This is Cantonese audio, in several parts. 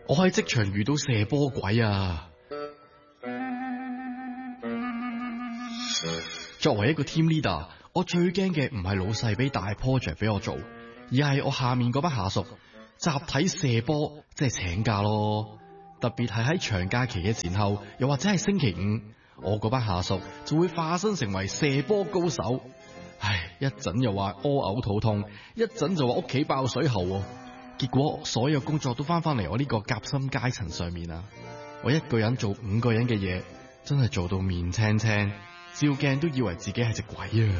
我喺職場遇到射波鬼啊！作為一個 team leader，我最驚嘅唔係老細俾大 project 俾我做，而係我下面嗰班下屬集體射波，即係請假咯。特別係喺長假期嘅前後，又或者係星期五，我嗰班下屬就會化身成為射波高手。唉，一陣又話屙嘔肚痛，一陣就話屋企爆水喉，結果所有工作都翻嚟我呢個夾心階層上面啊！我一個人做5個人嘅嘢，真係做到面青青，照鏡都以為自己係隻鬼啊！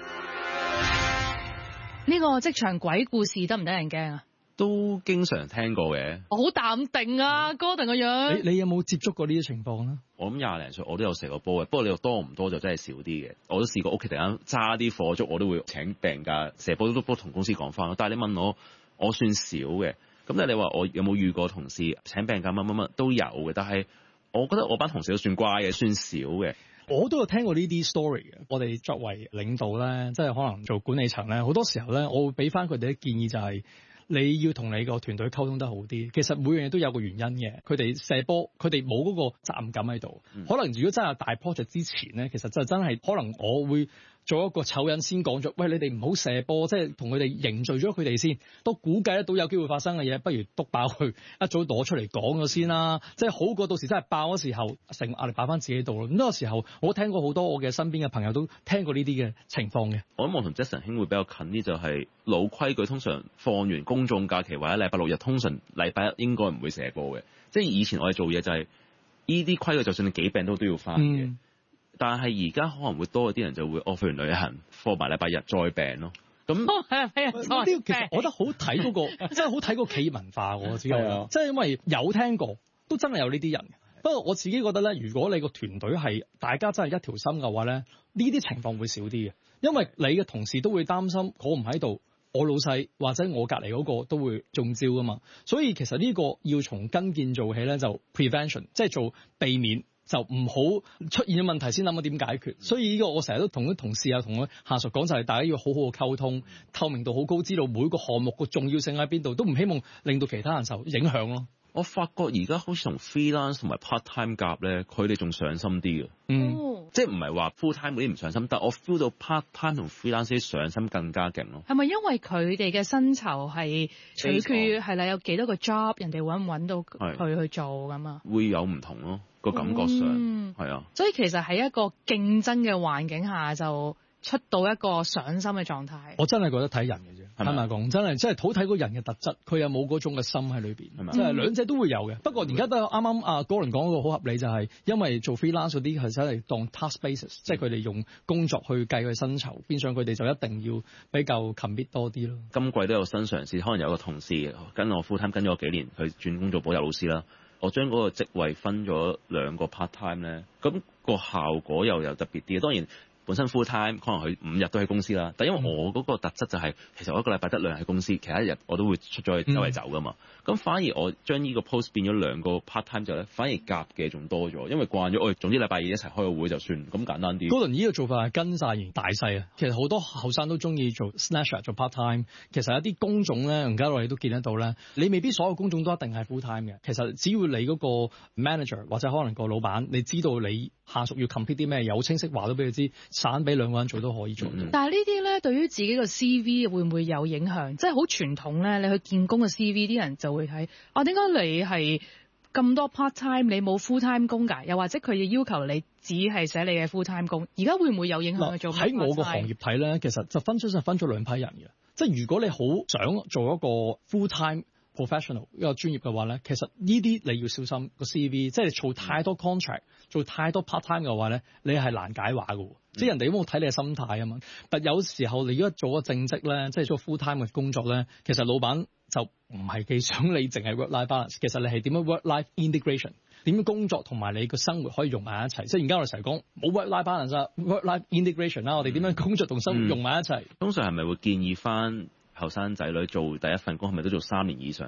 呢個職場鬼故事得唔得人驚啊？ 都經常聽過嘅。 我好淡定啊，Gordon 個樣。 你有冇接觸過呢啲情況咧？ 我諗20零歲我都有射過波嘅，不過你話多唔多就真係少啲嘅。我都試過屋企突然間揸啲火燭，我都會請病假射波，都同公司講翻。但係你問我算少嘅。咁你話我有冇遇過同事請病假乜乜乜都有嘅，但係我覺得我班同事都算乖嘅，算少嘅。 我都有聽過呢啲 story 嘅。我哋作為領導咧，即係可能做管理層咧，好多時候咧，我會俾翻佢哋啲建議就係，你要同你個團隊溝通得好啲。其實每樣嘢都有個原因嘅。佢哋射波，佢哋冇嗰個責任感喺度。可能如果真係大 project 之前咧，其實就真係可能我會做一個醜人先講咗，喂，你哋唔好射波，即係同佢哋凝聚咗佢哋先，都估計得到有機會發生嘅嘢，不如篤爆佢，一早攞出嚟講咗先啦，即係好過到時真係爆嗰時候，成個壓力擺翻自己度咯。咁呢個時候，我聽過好多我嘅身邊嘅朋友都聽過呢啲嘅情況嘅。 我諗我同 Jason 兄會比較近啲，就係老規矩，通常放完公眾假期或者禮拜六日，通常禮拜一應該唔會射波嘅。即係以前我哋做嘢就係呢啲規矩，就算你幾病都要翻嘅。但係而家可能會多啲人就會去完旅行，放埋禮拜日再病咯。咁呢啲其實我覺得好睇嗰個，真係好睇個企業文化我自己覺得，即係因為有聽過，都真係有呢啲人。不過我自己覺得咧，如果你個團隊係大家真係一條心嘅話咧，呢啲情況會少啲嘅，因為你嘅同事都會擔心我唔喺度，我老細或者我隔離嗰個都會中招噶嘛。所以其實呢個要從根建做起咧，就 prevention， 即係做避免。就唔好出現咗問題先諗下點解決。所以呢個我成日都同啲同事啊，同我下屬講，就係大家要好好嘅溝通，透明度好高，知道每個項目個重要性喺邊度，都唔希望令到其他人受影響咯。 我發覺而家好似同 freelance 同埋 part time 夾咧，佢哋仲上心啲嘅。即係唔係話 full time 嗰啲唔上心，但我 feel 到 part time 同 freelance 啲上心更加勁咯。 係咪因為佢哋嘅薪酬係取決係啦，有幾多個 job，人哋揾唔揾到佢去做咁啊？ 會有唔同咯，個感覺上係啊。 所以其實喺一個競爭嘅環境下，就出到一個上心嘅狀態。 我真係覺得睇人嘅啫，坦白講，真係好睇個人嘅特質，佢有冇嗰種嘅心喺裏邊，即係兩者都會有嘅。不過而家都啱啱阿哥倫講嗰個好合理，就係因為做 freelance 嗰啲係真係當 task basis，即係佢哋用工作去計佢薪酬，變相佢哋就一定要比較 commit 多啲咯。 今季都有新嘗試，可能有個同事跟我 full time 跟咗我幾年，佢轉工做補習老師啦。我將嗰個職位分咗2個 part time 咧，咁個效果又有特別啲。當然本身 full time 可能佢5日都喺公司啦，但因為我嗰個特質就係、其實我一個禮拜得2日喺公司，其他日我都會出咗去周圍走噶嘛。咁反而我將呢個 post 變咗2個 part time 之後咧，反而夾嘅仲多咗，因為慣咗總之禮拜2一齊開個會就算，咁簡單啲。 Gordon呢個做法係跟晒型大細啊，其實好多後生都中意做 snatcher 做 part time。其實有啲工種咧，而家我哋都見得到咧，你未必所有工種都一定係 full time 嘅。其實只要你嗰個 manager 或者可能個老闆，你知道你下屬要 complete 啲咩，有清晰話都俾佢知，散俾2個人做都可以做到。 但係呢啲咧，對於自己個 CV 會唔會有影響？即係好傳統咧，你去見工嘅 CV 啲人就會睇，點解你係咁多 part time，你冇 full time 工㗎？又或者佢要求你只係寫你嘅 full time 工，而家會唔會有影響去做？ 喺我個行業睇咧，其實就分咗2批人嘅。即係如果你好想做一個 full time professional 一個專業嘅話咧，其實呢啲你要小心個 CV，即係你做太多 contract，做太多 part time 嘅話咧，你係難解話嘅。即係人哋都冇睇你嘅心態啊嘛。但有時候你如果做個正職咧，即係做 full time 嘅工作咧，其實老闆就唔係幾想你淨係 work life balance，其實你係點樣 work life integration， 點樣工作同埋你個生活可以融埋一齊。即係而家我哋成日講冇 work life balance，work life integration 啦，我哋點樣工作同生活融埋一齊。 通常係咪會建議翻後生仔女做第一份工係咪都做3年以上咧？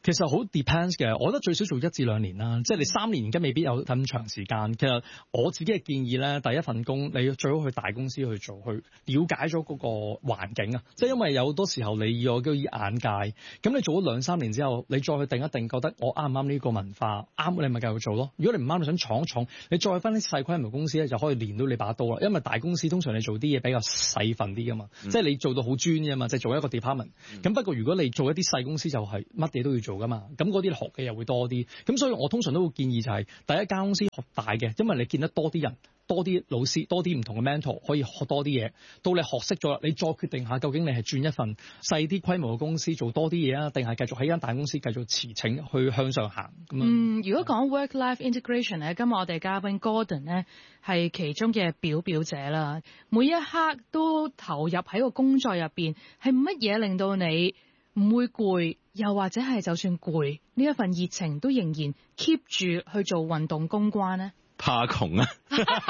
其實好 depends 嘅，我覺得最少做1至2年啦，即係你3年而家未必有咁長時間。其實我自己嘅建議咧，第一份工你最好去大公司去做，去了解咗嗰個環境啊。即係因為有好多時候你要有啲眼界，咁你做咗2-3年之後，你再去定一定覺得我啱唔啱呢個文化，啱你咪繼續做咯。如果你唔啱，你想闖一闖，你再翻啲細規模公司咧，就可以練到你把刀啦。因為大公司通常你做啲嘢比較細份啲噶嘛，即係你做到好專嘅嘛，即係做一個 department。咁不過如果你做一啲細公司就係乜嘢都要做噶嘛，咁嗰啲學嘅又會多啲。咁所以我通常都會建議就係第一間公司學大嘅，因為你見得多啲人。多啲老師，多啲唔同嘅 mentor，可以學多啲嘢。到你學識咗啦，你再決定下究竟你係轉一份細啲規模嘅公司做多啲嘢啊，定係繼續喺間大公司繼續辭請去向上行咁樣。 如果講 work-life integration 咧，今日我哋嘉賓 Gordon 咧係其中嘅表者啦。每一刻都投入喺個工作入邊，係乜嘢令到你唔會攰，又或者係就算攰呢一份熱情都仍然 keep 住去做運動公關呢？ 怕窮啊！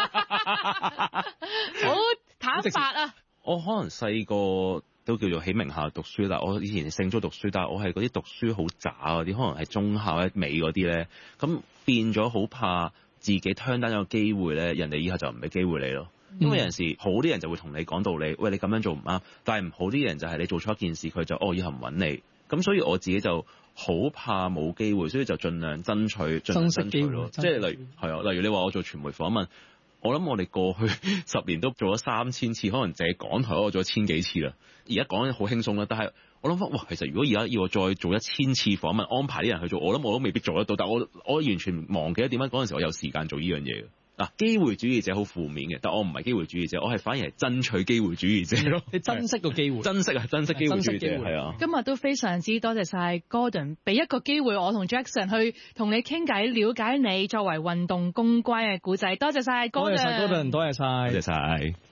好坦白啊！ 我可能細個都叫做喺名校讀書，但我以前聖祖讀書，但係我係嗰啲讀書好渣嗰啲，可能係中校一尾嗰啲咧，咁變咗好怕自己 turn down 咗個機會咧，人哋以後就唔俾機會你咯。因為有陣時好啲人就會同你講道理，喂，你咁樣做唔啱，但係唔好啲人就係你做錯一件事，佢就以後唔揾你。咁所以我自己就好怕冇機會，所以就盡量爭取機會咯。即係例如你話我做傳媒訪問，我諗我哋過去10年都做咗3000次，可能淨係港台我做咗1000幾次啦。而家講好輕鬆啦，但係我諗翻，哇，其實如果而家要我再做1000次訪問，安排啲人去做，我諗我都未必做得到。但係我完全忘記咗點解嗰陣時我有時間做呢樣嘢。嗱，機會主義者好負面嘅，但我唔係機會主義者，我係反而係爭取機會主義者咯。 你珍惜個機會， 珍惜機會主義者，係啊。 今日都非常之多謝晒 Gordon，俾一個機會我同 Jackson 去同你傾偈，了解你作為運動公關嘅故仔。多謝晒 Gordon， 多謝晒。